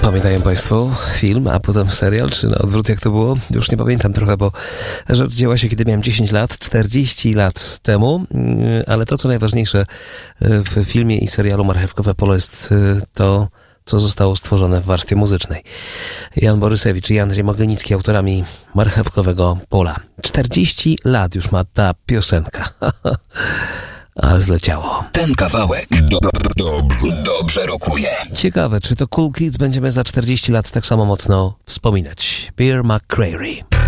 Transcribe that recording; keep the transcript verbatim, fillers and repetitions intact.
Pamiętają Państwo film, a potem serial, czy na odwrót jak to było? Już nie pamiętam trochę, bo rzecz działa się, kiedy miałem dziesięć lat, czterdzieści lat temu, ale to, co najważniejsze w filmie i serialu Marchewkowe Polo jest to, co zostało stworzone w warstwie muzycznej. Jan Borysewicz i Andrzej Mogilnicki autorami Marchewkowego Pola. czterdzieści lat już ma ta piosenka. Ale zleciało. Ten kawałek do, do, dobrze, dobrze rokuje. Ciekawe, czy to Cool Kids będziemy za czterdzieści lat tak samo mocno wspominać. Bear McCreary.